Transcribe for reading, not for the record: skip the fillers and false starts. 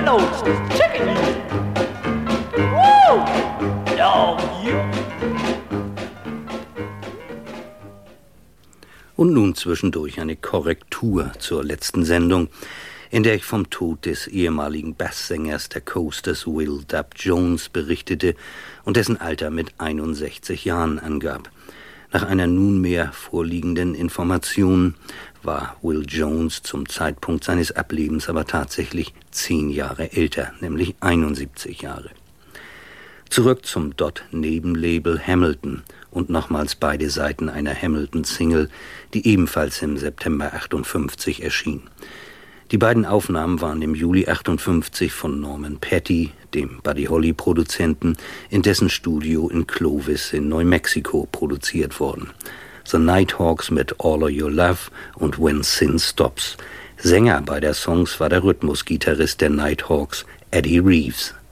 those chickens. Woo! Dog, you. Und nun zwischendurch eine Korrektur zur letzten Sendung, in der ich vom Tod des ehemaligen Basssängers der Coasters Will Dub Jones berichtete und dessen Alter mit 61 Jahren angab. Nach einer nunmehr vorliegenden Information war Will Jones zum Zeitpunkt seines Ablebens aber tatsächlich 10 Jahre älter, nämlich 71 Jahre. Zurück zum Dot-Nebenlabel Hamilton und nochmals beide Seiten einer Hamilton-Single, die ebenfalls im September 58 erschien. Die beiden Aufnahmen waren im Juli 58 von Norman Petty, dem Buddy Holly-Produzenten, in dessen Studio in Clovis in Neumexiko produziert worden. The Nighthawks mit All of Your Love und When Sin Stops. Sänger beider Songs war der Rhythmusgitarrist der Nighthawks, Eddie Reeves.